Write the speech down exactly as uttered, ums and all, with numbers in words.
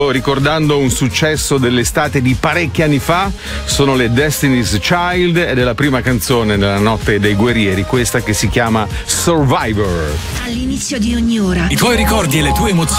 ricordando un successo dell'estate di parecchi anni fa. Sono le Destiny's Child ed è la prima canzone della Notte dei Guerrieri, questa che si chiama Survivor. All'inizio di ogni ora i tuoi ricordi e le tue emozioni